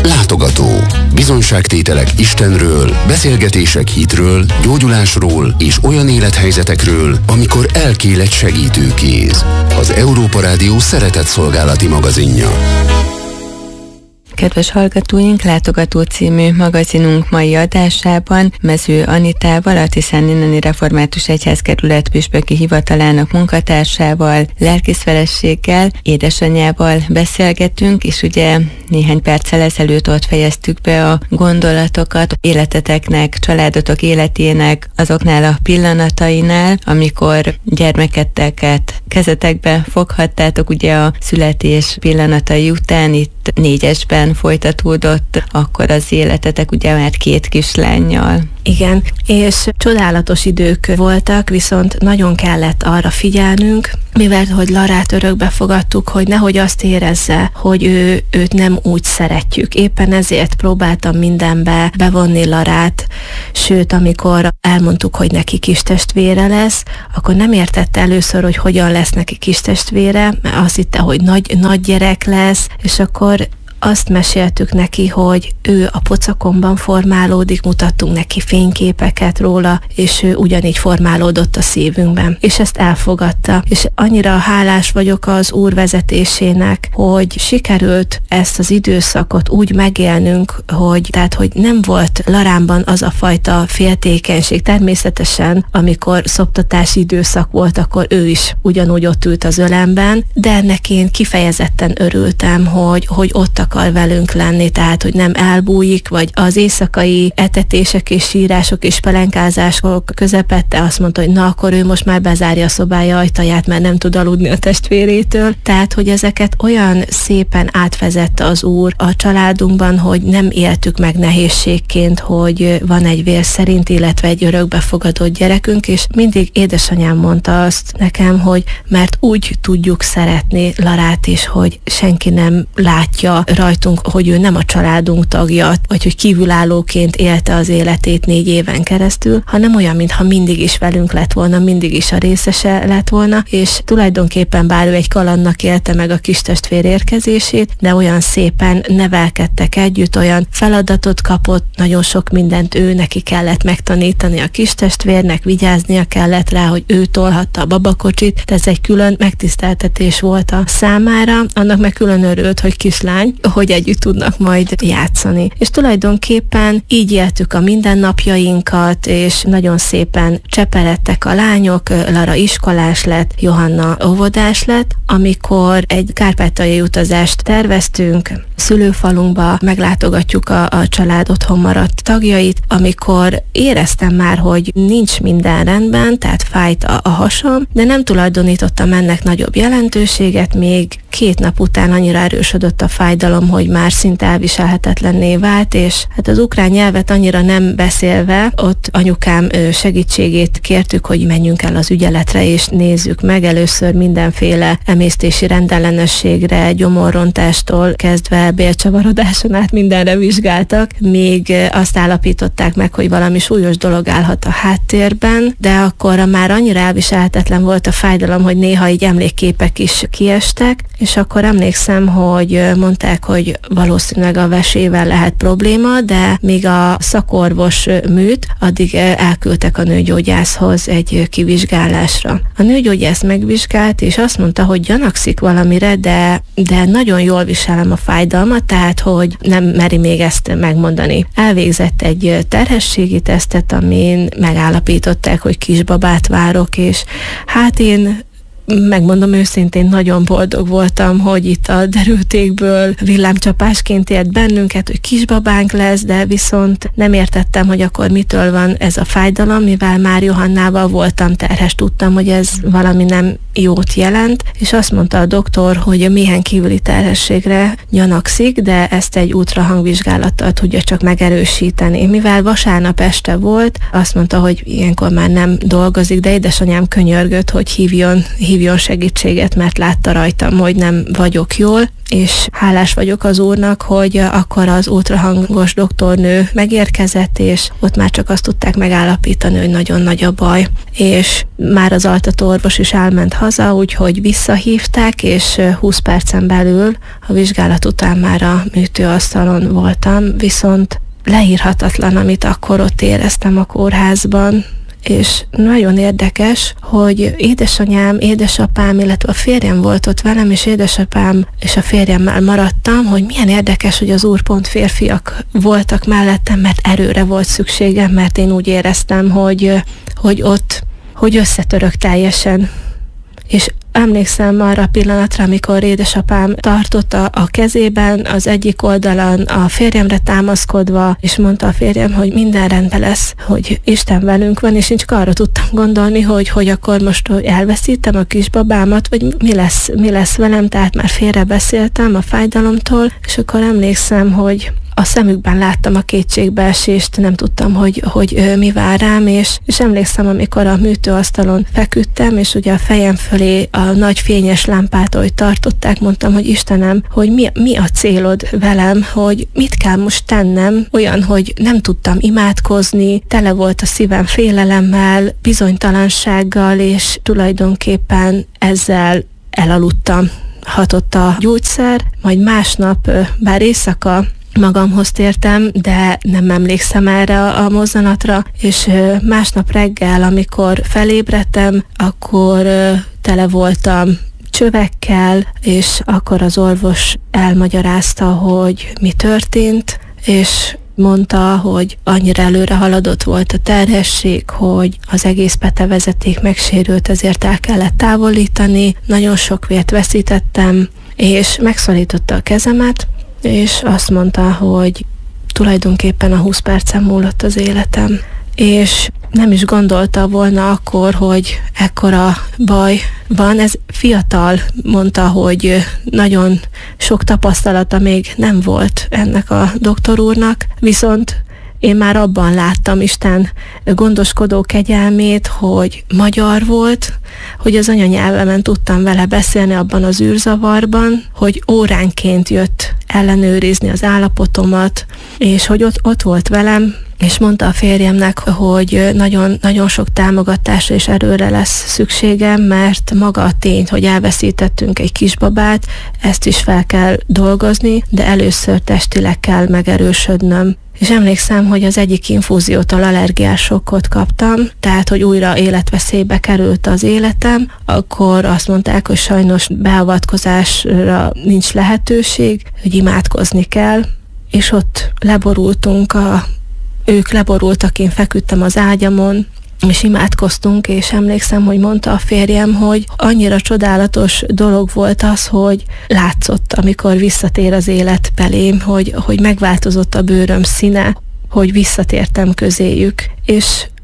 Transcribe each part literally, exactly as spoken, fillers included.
Látogató. Bizonyságtételek Istenről, beszélgetések hitről, gyógyulásról és olyan élethelyzetekről, amikor elkél egy segítőkéz. Az Európa Rádió szeretetszolgálati magazinja. Kedves hallgatóink, Látogató című magazinunk mai adásában Mező Anitával, a Tiszanineni Református Egyházkerület püspöki hivatalának munkatársával, lelkészfeleséggel, édesanyjával beszélgetünk, és ugye néhány perccel ezelőtt ott fejeztük be a gondolatokat életeteknek, családotok életének azoknál a pillanatainál, amikor gyermeketeket kezetekbe foghattátok, ugye a születés pillanatai után itt négyesben folytatódott akkor az életetek, ugye már két kislánnyal. Igen, és csodálatos idők voltak, viszont nagyon kellett arra figyelnünk, mivel hogy Larát örökbe fogadtuk, hogy nehogy azt érezze, hogy ő, őt nem úgy szeretjük. Éppen ezért próbáltam mindenbe bevonni Larát, sőt, amikor elmondtuk, hogy neki kistestvére lesz, akkor nem értette először, hogy hogyan lesz neki kistestvére, mert azt hitte, hogy nagy, nagy gyerek lesz, és akkor azt meséltük neki, hogy ő a pocakomban formálódik, mutattunk neki fényképeket róla, és ő ugyanígy formálódott a szívünkben. És ezt elfogadta. És annyira hálás vagyok az Úr vezetésének, hogy sikerült ezt az időszakot úgy megélnünk, hogy, tehát, hogy nem volt Larámban az a fajta féltékenység. Természetesen, amikor szoptatási időszak volt, akkor ő is ugyanúgy ott ült az ölemben, de ennek én kifejezetten örültem, hogy, hogy ott akar velünk lenni, tehát, hogy nem elbújik, vagy az éjszakai etetések és sírások és pelenkázások közepette azt mondta, hogy na, akkor ő most már bezárja a szobája ajtaját, mert nem tud aludni a testvérétől. Tehát, hogy ezeket olyan szépen átvezette az Úr a családunkban, hogy nem éltük meg nehézségként, hogy van egy vér szerint, illetve egy örökbefogadott gyerekünk, és mindig édesanyám mondta azt nekem, hogy mert úgy tudjuk szeretni Larát is, hogy senki nem látja rajtunk, hogy ő nem a családunk tagja, vagy hogy kívülállóként élte az életét négy éven keresztül, hanem olyan, mintha mindig is velünk lett volna, mindig is a részese lett volna, és tulajdonképpen bár ő egy kalandnak élte meg a kistestvér érkezését, de olyan szépen nevelkedtek együtt, olyan feladatot kapott, nagyon sok mindent ő neki kellett megtanítani a kistestvérnek, vigyáznia kellett rá, hogy ő tolhatta a babakocsit, de ez egy külön megtiszteltetés volt a számára, annak meg külön örült, hogy kislány, hogy együtt tudnak majd játszani. És tulajdonképpen így éltük a mindennapjainkat, és nagyon szépen cseperedtek a lányok, Lara iskolás lett, Johanna óvodás lett, amikor egy kárpátaljai utazást terveztünk, szülőfalunkba meglátogatjuk a, a család otthon maradt tagjait, amikor éreztem már, hogy nincs minden rendben, tehát fájt a, a hasam, de nem tulajdonítottam ennek nagyobb jelentőséget, még két nap után annyira erősödött a fájdalom, hogy már szinte elviselhetetlenné vált, és hát az ukrán nyelvet annyira nem beszélve, ott anyukám segítségét kértük, hogy menjünk el az ügyeletre, és nézzük meg először mindenféle emésztési rendellenességre, gyomorrontástól kezdve bélcsavarodáson át mindenre vizsgáltak, még azt állapították meg, hogy valami súlyos dolog állhat a háttérben, de akkor már annyira elviselhetetlen volt a fájdalom, hogy néha így emlékképek is kiestek, és akkor emlékszem, hogy mondták, hogy valószínűleg a vesével lehet probléma, de míg a szakorvos műt, addig elküldtek a nőgyógyászhoz egy kivizsgálásra. A nőgyógyász megvizsgált, és azt mondta, hogy gyanakszik valamire, de, de nagyon jól viselem a fájdalmat, tehát, hogy nem meri még ezt megmondani. Elvégzett egy terhességi tesztet, amin megállapították, hogy kisbabát várok, és hát én megmondom őszintén, nagyon boldog voltam, hogy itt a derültékből villámcsapásként ért bennünket, hogy kisbabánk lesz, de viszont nem értettem, hogy akkor mitől van ez a fájdalom, mivel már Johannával voltam terhes, tudtam, hogy ez valami nem jót jelent, és azt mondta a doktor, hogy a méhen kívüli terhességre gyanakszik, de ezt egy ultrahangvizsgálattal tudja csak megerősíteni. Mivel vasárnap este volt, azt mondta, hogy ilyenkor már nem dolgozik, de édesanyám könyörgött, hogy hívjon, hívjon hívjon segítséget, mert látta rajtam, hogy nem vagyok jól, és hálás vagyok az úrnak, hogy akkor az ultrahangos doktornő megérkezett, és ott már csak azt tudták megállapítani, hogy nagyon nagy a baj. És már az altató orvos is elment haza, úgyhogy visszahívták, és húsz percen belül a vizsgálat után már a műtőasztalon voltam, viszont leírhatatlan, amit akkor ott éreztem a kórházban, és nagyon érdekes, hogy édesanyám, édesapám, illetve a férjem volt ott velem, és édesapám és a férjemmel maradtam, hogy milyen érdekes, hogy az úr pont férfiak voltak mellettem, mert erőre volt szükségem, mert én úgy éreztem, hogy, hogy ott, hogy összetörök teljesen. És emlékszem arra a pillanatra, amikor édesapám tartotta a kezében, az egyik oldalon a férjemre támaszkodva, és mondta a férjem, hogy minden rendben lesz, hogy Isten velünk van, és én csak arra tudtam gondolni, hogy, hogy akkor most hogy elveszítem a kisbabámat, vagy mi lesz, mi lesz velem, tehát már félre beszéltem a fájdalomtól, és akkor emlékszem, hogy a szemükben láttam a kétségbeesést, nem tudtam, hogy, hogy mi vár rám, és, és emlékszem, amikor a műtőasztalon feküdtem, és ugye a fejem fölé a nagy fényes lámpát, ahogy tartották, mondtam, hogy Istenem, hogy mi, mi a célod velem, hogy mit kell most tennem, olyan, hogy nem tudtam imádkozni, tele volt a szívem félelemmel, bizonytalansággal, és tulajdonképpen ezzel elaludtam. Hatott a gyógyszer, majd másnap, bár éjszaka magamhoz tértem, de nem emlékszem erre a mozzanatra, és másnap reggel, amikor felébredtem, akkor tele voltam csövekkel, és akkor az orvos elmagyarázta, hogy mi történt, és mondta, hogy annyira előre haladott volt a terhesség, hogy az egész petevezeték megsérült, ezért el kellett távolítani, nagyon sok vért veszítettem, és megszólította a kezemet, és azt mondta, hogy tulajdonképpen a húsz percen múlott az életem. És nem is gondolta volna akkor, hogy ekkora baj van. Ez fiatal, mondta, hogy nagyon sok tapasztalata még nem volt ennek a doktor úrnak, viszont én már abban láttam Isten gondoskodó kegyelmét, hogy magyar volt, hogy az anyanyelvemen tudtam vele beszélni abban az űrzavarban, hogy óránként jött ellenőrizni az állapotomat, és hogy ott, ott volt velem, és mondta a férjemnek, hogy nagyon, nagyon sok támogatásra és erőre lesz szükségem, mert maga a tény, hogy elveszítettünk egy kisbabát, ezt is fel kell dolgozni, de először testileg kell megerősödnöm. És emlékszem, hogy az egyik infúziótól allergiás sokkot kaptam, tehát, hogy újra életveszélybe került az életem, akkor azt mondták, hogy sajnos beavatkozásra nincs lehetőség, hogy imádkozni kell, és ott leborultunk, a, ők leborultak, én feküdtem az ágyamon, és imádkoztunk, és emlékszem, hogy mondta a férjem, hogy annyira csodálatos dolog volt az, hogy látszott, amikor visszatér az élet belém, hogy, hogy megváltozott a bőröm színe, hogy visszatértem közéjük. És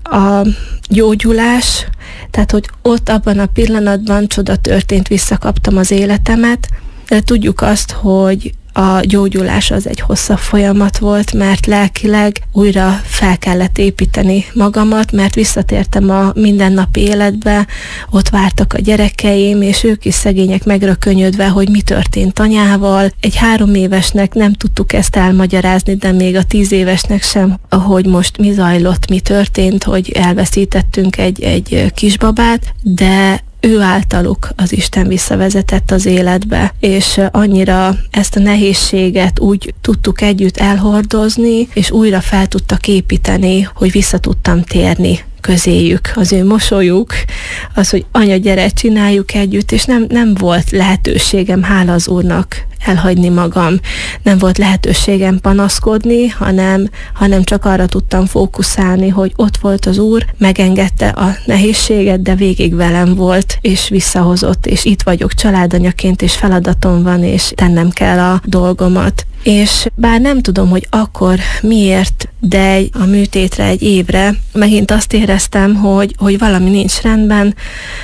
a gyógyulás, tehát, hogy ott abban a pillanatban csoda történt, visszakaptam az életemet, de tudjuk azt, hogy a gyógyulás az egy hosszabb folyamat volt, mert lelkileg újra fel kellett építeni magamat, mert visszatértem a mindennapi életbe, ott vártak a gyerekeim, és ők is szegények megrökönyödve, hogy mi történt anyával. Egy három évesnek nem tudtuk ezt elmagyarázni, de még a tíz évesnek sem, hogy most mi zajlott, mi történt, hogy elveszítettünk egy, egy kisbabát, de ő általuk az Isten visszavezetett az életbe, és annyira ezt a nehézséget úgy tudtuk együtt elhordozni, és újra fel tudtak építeni, hogy vissza tudtam térni közéjük. Az ő mosolyuk, az, hogy anya, gyere, csináljuk együtt, és nem, nem volt lehetőségem, hála az Úrnak, elhagyni magam. Nem volt lehetőségem panaszkodni, hanem, hanem csak arra tudtam fókuszálni, hogy ott volt az Úr, megengedte a nehézséget, de végig velem volt, és visszahozott, és itt vagyok családanyaként, és feladatom van, és tennem kell a dolgomat. És bár nem tudom, hogy akkor miért, de a műtétre egy évre megint azt éreztem, hogy, hogy valami nincs rendben,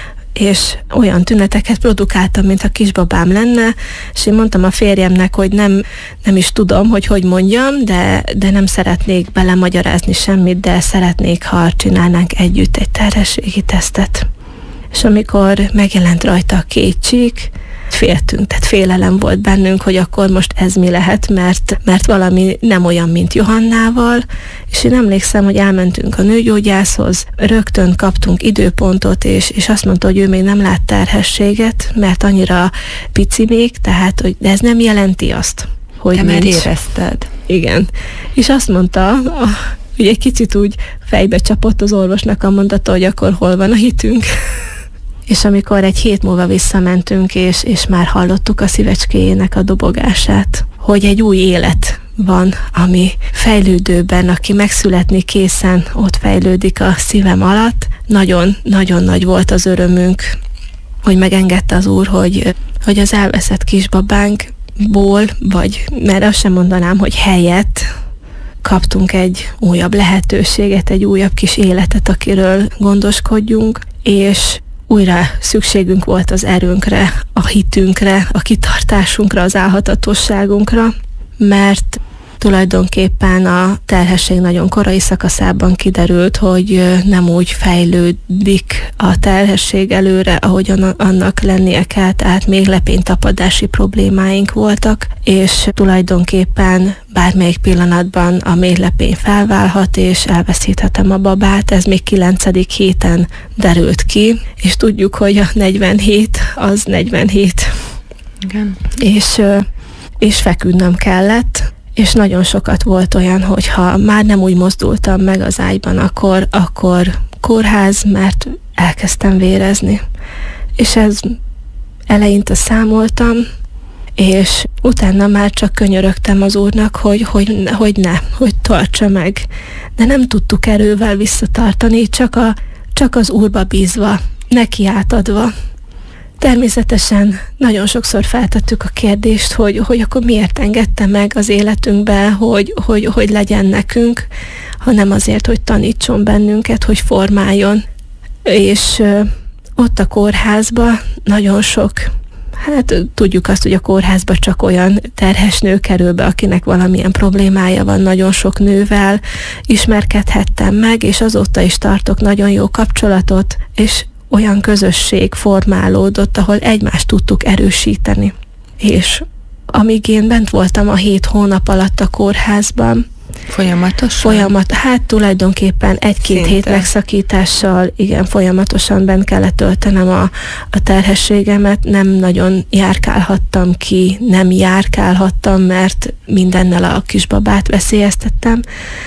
és olyan tüneteket produkáltam, mintha kisbabám lenne, és én mondtam a férjemnek, hogy nem, nem is tudom, hogy hogy mondjam, de, de nem szeretnék belemagyarázni semmit, de szeretnék, ha csinálnánk együtt egy terhességi tesztet. és amikor megjelent rajta a két csík, féltünk, tehát félelem volt bennünk, hogy akkor most ez mi lehet, mert, mert valami nem olyan, mint Johannával, és én emlékszem, hogy elmentünk a nőgyógyászhoz, rögtön kaptunk időpontot, és, és azt mondta, hogy ő még nem lát terhességet, mert annyira pici még, tehát, hogy de ez nem jelenti azt, hogy te nincs. már érezted. Igen. És azt mondta, hogy egy kicsit úgy fejbe csapott az orvosnak a mondata, hogy akkor hol van a hitünk. És amikor egy hét múlva visszamentünk, és, és már hallottuk a szívecskéjének a dobogását, hogy egy új élet van, ami fejlődőben, aki megszületni készen, ott fejlődik a szívem alatt. Nagyon-nagyon nagy volt az örömünk, hogy megengedte az Úr, hogy, hogy az elveszett kisbabánkból, vagy mert azt sem mondanám, hogy helyett, kaptunk egy újabb lehetőséget, egy újabb kis életet, akiről gondoskodjunk, és újra szükségünk volt az erőnkre, a hitünkre, a kitartásunkra, az álhatatosságunkra, mert tulajdonképpen a terhesség nagyon korai szakaszában kiderült, hogy nem úgy fejlődik a terhesség előre, ahogy annak lennie kell, tehát még lepénytapadási problémáink voltak, és tulajdonképpen bármelyik pillanatban a méhlepény felválhat, és elveszíthetem a babát. Ez még kilencedik héten derült ki, és tudjuk, hogy a negyvenhét az negyvenhét. Igen. És, és feküdnöm kellett, és nagyon sokat volt olyan, hogyha már nem úgy mozdultam meg az ágyban, akkor, akkor kórház, mert elkezdtem vérezni. És ez eleinte számoltam, és utána már csak könyörögtem az Úrnak, hogy, hogy, hogy ne, hogy tartsa meg. De nem tudtuk erővel visszatartani, csak, a, csak az Úrba bízva, neki átadva. Természetesen nagyon sokszor feltettük a kérdést, hogy, hogy akkor miért engedte meg az életünkbe, hogy, hogy, hogy legyen nekünk, hanem azért, hogy tanítson bennünket, hogy formáljon. És ö, ott a kórházban nagyon sok, hát tudjuk azt, hogy a kórházban csak olyan terhes nő kerül be, akinek valamilyen problémája van, nagyon sok nővel ismerkedhettem meg, és azóta is tartok nagyon jó kapcsolatot, és olyan közösség formálódott, ahol egymást tudtuk erősíteni. És amíg én bent voltam a hét hónap alatt a kórházban, Folyamatosan? Folyamat, hát tulajdonképpen egy-két Szinte. hét megszakítással, igen, folyamatosan bent kellett töltenem a, a terhességemet, nem nagyon járkálhattam ki, nem járkálhattam, mert mindennel a kisbabát veszélyeztettem,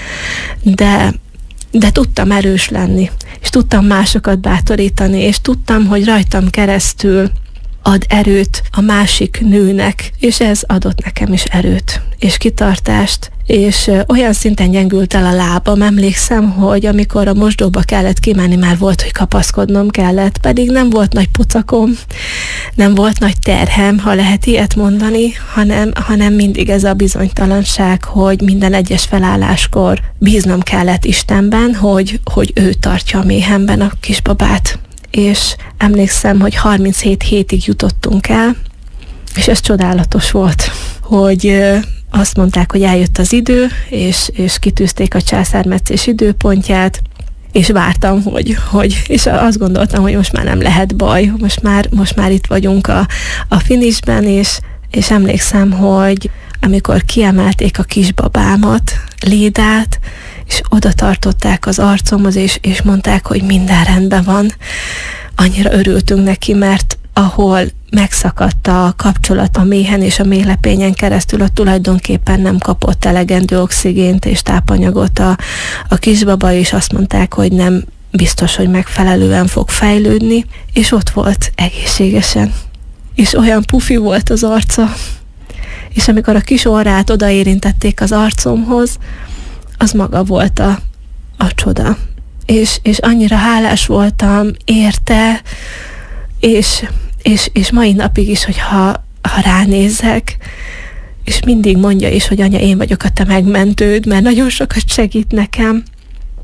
de de tudtam erős lenni, és tudtam másokat bátorítani, és tudtam, hogy rajtam keresztül ad erőt a másik nőnek, és ez adott nekem is erőt, és kitartást, és olyan szinten gyengült el a lábam, emlékszem, hogy amikor a mosdóba kellett kimenni, már volt, hogy kapaszkodnom kellett, pedig nem volt nagy pocakom, nem volt nagy terhem, ha lehet ilyet mondani, hanem, hanem mindig ez a bizonytalanság, hogy minden egyes felálláskor bíznom kellett Istenben, hogy, hogy ő tartja a méhemben a kisbabát. És emlékszem, hogy harminchét hétig jutottunk el, és ez csodálatos volt, hogy azt mondták, hogy eljött az idő, és, és kitűzték a császármetszés időpontját, és vártam, hogy, hogy, és azt gondoltam, hogy most már nem lehet baj, most már, most már itt vagyunk a, a finishben, és, és emlékszem, hogy amikor kiemelték a kisbabámat, Lédát, és oda tartották az arcomhoz, és, és mondták, hogy minden rendben van. Annyira örültünk neki, mert ahol megszakadt a kapcsolat a méhen és a méhlepényen keresztül, ott tulajdonképpen nem kapott elegendő oxigént és tápanyagot a, a kisbaba, és azt mondták, hogy nem biztos, hogy megfelelően fog fejlődni, és ott volt egészségesen. És olyan pufi volt az arca, és amikor a kis orrát odaérintették az arcomhoz, az maga volt a, a csoda. És, és annyira hálás voltam érte, és, és, és mai napig is, hogyha ha ránézek, és mindig mondja is, hogy anya, én vagyok a te megmentőd, mert nagyon sokat segít nekem,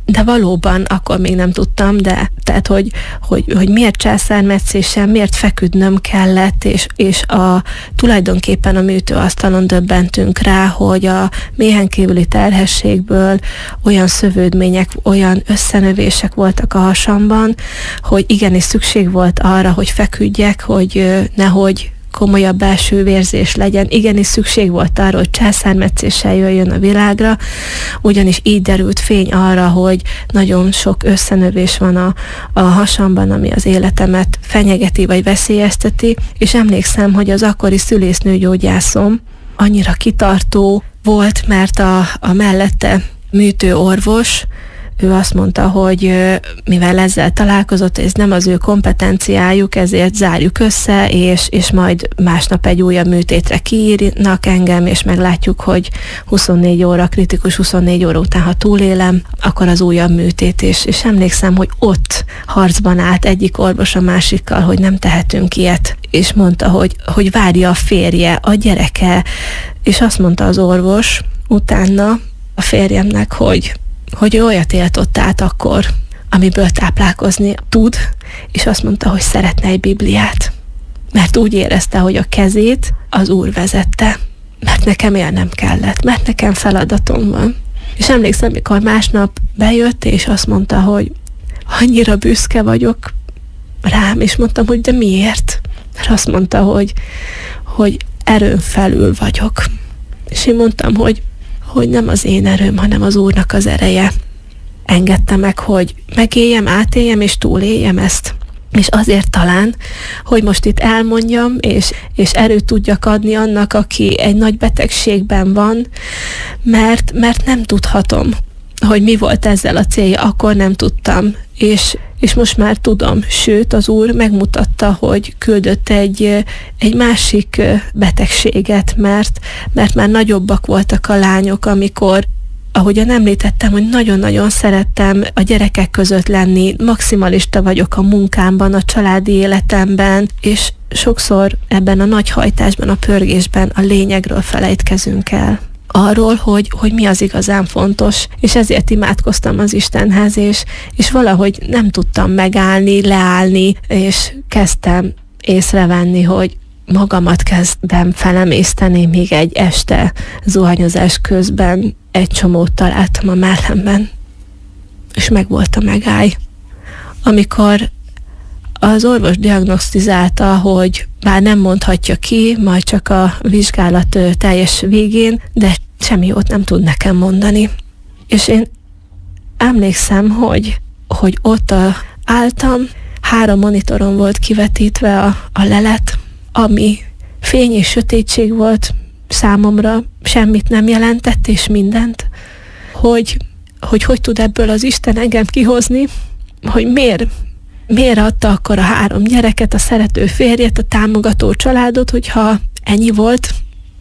de valóban akkor még nem tudtam, de tehát, hogy, hogy, hogy miért császármetszéssel, miért feküdnöm kellett, és, és a, tulajdonképpen a műtőasztalon döbbentünk rá, hogy a méhen kívüli terhességből olyan szövődmények, olyan összenövések voltak a hasamban, hogy igenis szükség volt arra, hogy feküdjek, hogy nehogy komolyabb belső vérzés legyen. Igenis szükség volt arra, hogy császármetszéssel jöjjön a világra, ugyanis így derült fény arra, hogy nagyon sok összenövés van a, a hasamban, ami az életemet fenyegeti vagy veszélyezteti, és emlékszem, hogy az akkori szülésznőgyógyászom annyira kitartó volt, mert a, a mellette műtőorvos, ő azt mondta, hogy mivel ezzel találkozott, ez nem az ő kompetenciájuk, ezért zárjuk össze, és, és majd másnap egy újabb műtétre kiírnak engem, és meglátjuk, hogy huszonnégy óra, kritikus huszonnégy óra után, ha túlélem, akkor az újabb műtét is. És emlékszem, hogy ott harcban állt egyik orvos a másikkal, hogy nem tehetünk ilyet, és mondta, hogy, hogy várja a férje, a gyereke, és azt mondta az orvos utána a férjemnek, hogy hogy ő olyat élt ott át akkor, amiből táplálkozni tud, és azt mondta, hogy szeretne egy Bibliát. Mert úgy érezte, hogy a kezét az Úr vezette. Mert nekem élnem kellett, mert nekem feladatom van. És emlékszem, mikor másnap bejött, és azt mondta, hogy annyira büszke vagyok rám, és mondtam, hogy de miért? Mert azt mondta, hogy, hogy erőn felül vagyok. És én mondtam, hogy hogy nem az én erőm, hanem az Úrnak az ereje engedte meg, hogy megéljem, átéljem és túléljem ezt. És azért talán, hogy most itt elmondjam, és, és erőt tudjak adni annak, aki egy nagy betegségben van, mert, mert nem tudhatom, hogy mi volt ezzel a célja, akkor nem tudtam, és, és most már tudom, sőt az Úr megmutatta, hogy küldött egy, egy másik betegséget, mert, mert már nagyobbak voltak a lányok, amikor, ahogyan említettem, hogy nagyon-nagyon szerettem a gyerekek között lenni, maximalista vagyok a munkámban, a családi életemben, és sokszor ebben a nagy hajtásban, a pörgésben a lényegről felejtkezünk el. Arról, hogy, hogy mi az igazán fontos, és ezért imádkoztam az Istenhez, és, és valahogy nem tudtam megállni, leállni, és kezdtem észrevenni, hogy magamat kezdem felemészteni, míg egy este zuhanyozás közben egy csomót találtam a mellemben, és megvolt a megáll. Amikor az orvos diagnosztizálta, hogy bár nem mondhatja ki, majd csak a vizsgálat teljes végén, de semmi jót nem tud nekem mondani. És én emlékszem, hogy, hogy ott a, álltam, három monitoron volt kivetítve a, a lelet, ami fény és sötétség volt számomra, semmit nem jelentett, és mindent, hogy hogy, hogy tud ebből az Isten engem kihozni, hogy miért Miért adta akkor a három gyereket, a szerető férjet, a támogató családot, hogyha ennyi volt?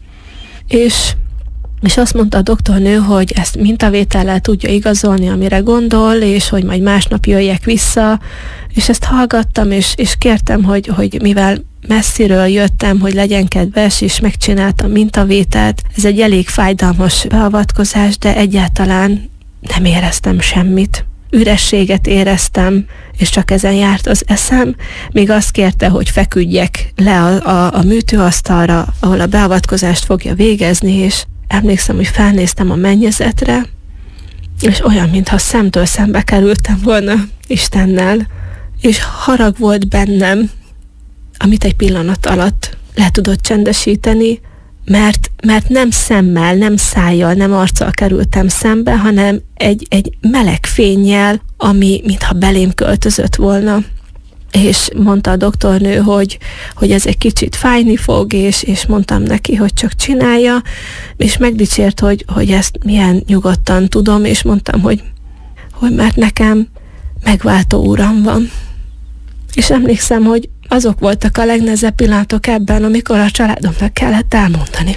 És, és azt mondta a doktornő, hogy ezt mintavétellel tudja igazolni, amire gondol, és hogy majd másnap jöjjek vissza, és ezt hallgattam, és, és kértem, hogy, hogy mivel messziről jöttem, hogy legyen kedves, és megcsináltam mintavételt. Ez egy elég fájdalmas beavatkozás, de egyáltalán nem éreztem semmit. Ürességet éreztem, és csak ezen járt az eszem, még azt kérte, hogy feküdjek le a, a, a műtőasztalra, ahol a beavatkozást fogja végezni, és emlékszem, hogy felnéztem a mennyezetre, és olyan, mintha szemtől szembe kerültem volna Istennel, és harag volt bennem, amit egy pillanat alatt le tudott csendesíteni, Mert, mert nem szemmel, nem szájjal, nem arccal kerültem szembe, hanem egy, egy meleg fénnyel, ami mintha belém költözött volna. És mondta a doktornő, hogy, hogy ez egy kicsit fájni fog, és, és mondtam neki, hogy csak csinálja, és megdicsért, hogy, hogy ezt milyen nyugodtan tudom, és mondtam, hogy, hogy mert nekem megváltó Uram van. És emlékszem, hogy azok voltak a legnehezebb pillanatok ebben, amikor a családomnak kellett elmondani.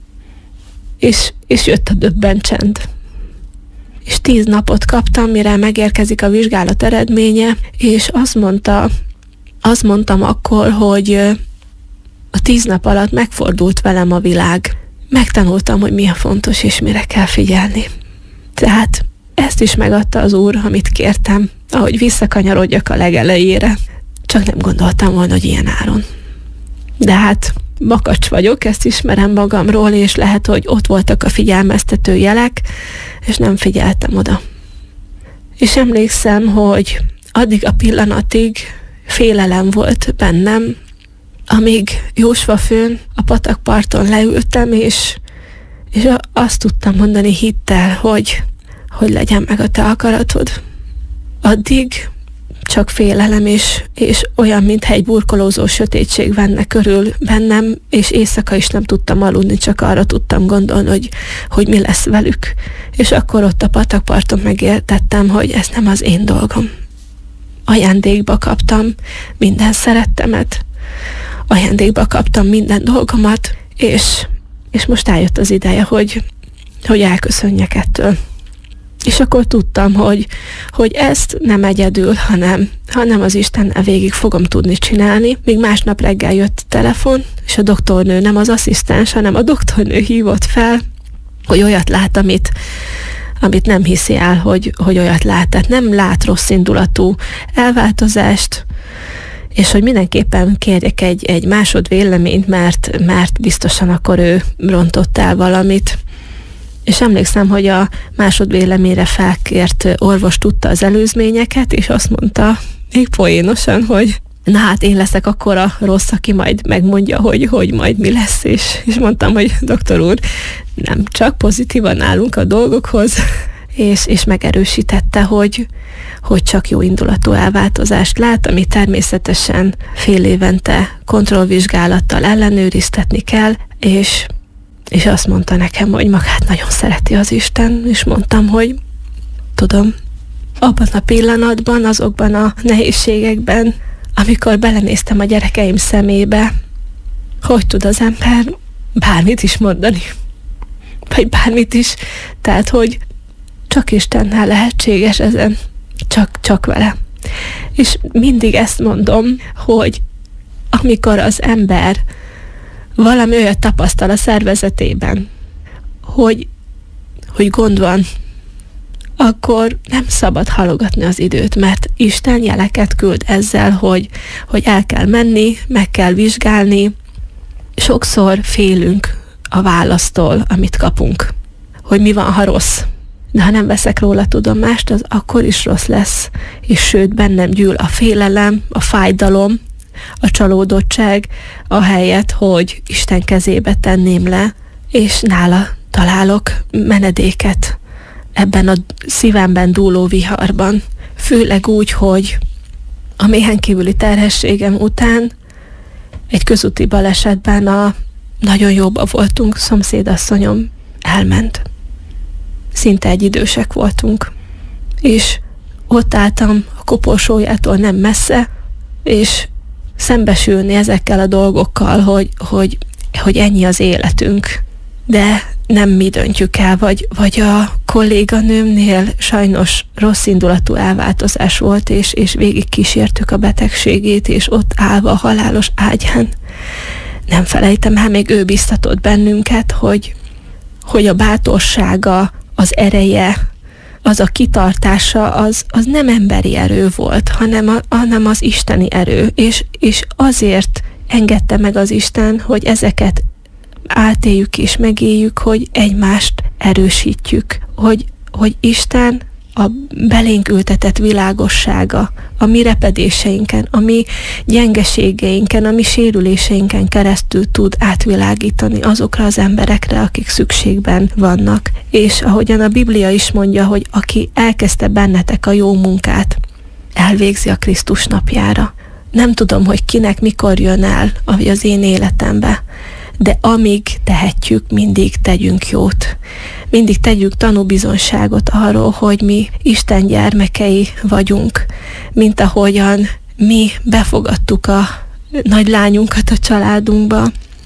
És, és jött a döbben csend. És tíz napot kaptam, mire megérkezik a vizsgálat eredménye, és azt mondta, azt mondtam akkor, hogy a tíz nap alatt megfordult velem a világ. Megtanultam, hogy mi a fontos, és mire kell figyelni. Tehát ezt is megadta az Úr, amit kértem, ahogy visszakanyarodjak a legelejére. Csak nem gondoltam volna, hogy ilyen áron. De hát makacs vagyok, ezt ismerem magamról, és lehet, hogy ott voltak a figyelmeztető jelek, és nem figyeltem oda. És emlékszem, hogy addig a pillanatig félelem volt bennem, amíg Jósvafőn a patakparton leültem, és, és azt tudtam mondani hittel, hogy, hogy legyen meg a te akaratod. Addig csak félelem, és, és olyan, mintha egy burkolózó sötétség venne körül bennem, és éjszaka is nem tudtam aludni, csak arra tudtam gondolni, hogy, hogy mi lesz velük. És akkor ott a patakparton megértettem, hogy ez nem az én dolgom. Ajándékba kaptam minden szerettemet, ajándékba kaptam minden dolgomat, és, és most eljött az ideje, hogy, hogy elköszönjek ettől. És akkor tudtam, hogy, hogy ezt nem egyedül, hanem, hanem az Istennel végig fogom tudni csinálni. Még másnap reggel jött a telefon, és a doktornő, nem az asszisztens, hanem a doktornő hívott fel, hogy olyat lát, amit, amit nem hiszi el, hogy, hogy olyat lát. Tehát nem lát rossz indulatú elváltozást, és hogy mindenképpen kérjek egy, egy másodvéleményt, mert, mert biztosan akkor ő rontott el valamit. És emlékszem, hogy a másodvéleményre felkért orvos tudta az előzményeket, és azt mondta még poénosan, hogy na hát én leszek akkora rossz, aki majd megmondja, hogy, hogy majd mi lesz, és, és mondtam, hogy doktor úr, nem csak pozitívan állunk a dolgokhoz, és, és megerősítette, hogy, hogy csak jó indulatú elváltozást lát, ami természetesen fél évente kontrollvizsgálattal ellenőriztetni kell, és És azt mondta nekem, hogy magát nagyon szereti az Isten, és mondtam, hogy tudom, abban a pillanatban, azokban a nehézségekben, amikor belenéztem a gyerekeim szemébe, hogy tud az ember bármit is mondani, vagy bármit is, tehát, hogy csak Istennel lehetséges ezen, csak, csak vele. És mindig ezt mondom, hogy amikor az ember valami olyat tapasztal a szervezetében, hogy, hogy gond van, akkor nem szabad halogatni az időt, mert Isten jeleket küld ezzel, hogy, hogy el kell menni, meg kell vizsgálni. Sokszor félünk a választól, amit kapunk, hogy mi van, ha rossz. De ha nem veszek róla tudomást, az akkor is rossz lesz, és sőt, bennem gyűl a félelem, a fájdalom, a csalódottság, ahelyett, hogy Isten kezébe tenném le, és nála találok menedéket ebben a szívemben dúló viharban. Főleg úgy, hogy a méhen kívüli terhességem után egy közúti balesetben a nagyon jóba voltunk, szomszédasszonyom elment. Szinte egy idősek voltunk. És ott álltam a koporsójától nem messze, és szembesülni ezekkel a dolgokkal, hogy, hogy, hogy ennyi az életünk, de nem mi döntjük el, vagy, vagy a kolléganőmnél sajnos rossz indulatú elváltozás volt, és, és végig kísértük a betegségét, és ott állva a halálos ágyán. Nem felejtem el, még ő biztatott bennünket, hogy, hogy a bátorsága, az ereje, az a kitartása, az, az nem emberi erő volt, hanem, a, hanem az isteni erő, és, és azért engedte meg az Isten, hogy ezeket átéljük és megéljük, hogy egymást erősítjük, hogy, hogy Isten a belénk ültetett világossága, a mi repedéseinken, a mi gyengeségeinken, a mi sérüléseinken keresztül tud átvilágítani azokra az emberekre, akik szükségben vannak. És ahogyan a Biblia is mondja, hogy aki elkezdte bennetek a jó munkát, elvégzi a Krisztus napjára. Nem tudom, hogy kinek mikor jön el az én életembe, de amíg tehetjük, mindig tegyünk jót. Mindig tegyünk tanúbizonságot arról, hogy mi Isten gyermekei vagyunk, mint ahogyan mi befogadtuk a nagylányunkat a családunkba.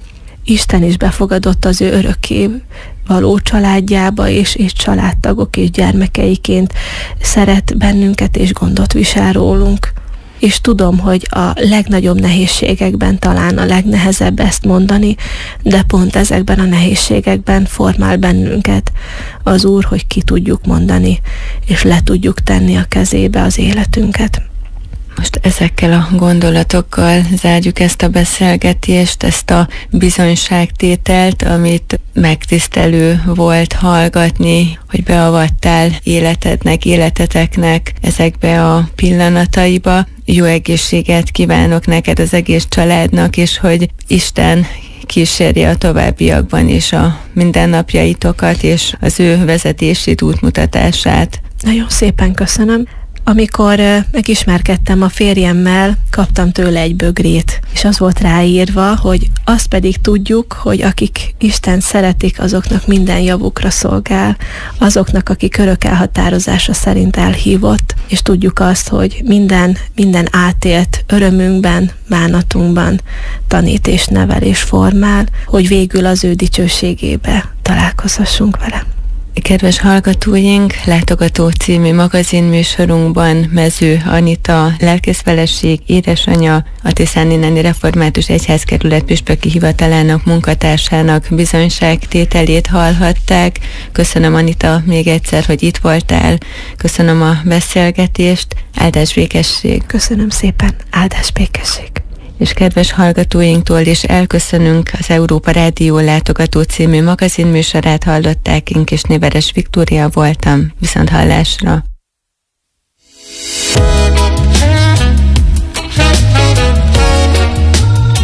Isten is befogadott az ő örökké való családjába, és, és családtagok és gyermekeiként szeret bennünket, és gondot visel rólunk. és tudom, hogy a legnagyobb nehézségekben talán a legnehezebb ezt mondani, de pont ezekben a nehézségekben formál bennünket az Úr, hogy ki tudjuk mondani, és le tudjuk tenni a kezébe az életünket. Most ezekkel a gondolatokkal zárjuk ezt a beszélgetést, ezt a bizonyságtételt, amit megtisztelő volt hallgatni, hogy beavattál életednek, életeteknek ezekbe a pillanataiba. Jó egészséget kívánok neked, az egész családnak, és hogy Isten kísérje a továbbiakban is a mindennapjaitokat, és az ő vezetését, útmutatását. Nagyon szépen köszönöm. Amikor megismerkedtem a férjemmel, kaptam tőle egy bögrét, és az volt ráírva, hogy azt pedig tudjuk, hogy akik Istent szeretik, azoknak minden javukra szolgál, azoknak, akik örök elhatározása szerint elhívott, és tudjuk azt, hogy minden, minden átélt örömünkben, bánatunkban tanít és nevel és formál, hogy végül az ő dicsőségébe találkozhassunk vele. Kedves hallgatóink, Látogató című magazinműsorunkban Mező Anita, lelkészfeleség, édesanyja, a Tiszanineni Református Egyházkerület püspöki hivatalának munkatársának bizonyságtételét hallhatták. Köszönöm, Anita, még egyszer, hogy itt voltál. Köszönöm a beszélgetést. Áldás békesség. Köszönöm szépen. Áldás békesség. És kedves hallgatóinktól is elköszönünk. Az Európa Rádió Látogató című magazinműsorát hallották, én Kis Néveres Viktória voltam. Viszont hallásra!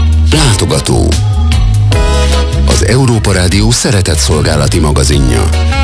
Látogató. Az Európa Rádió szeretett szolgálati magazinja.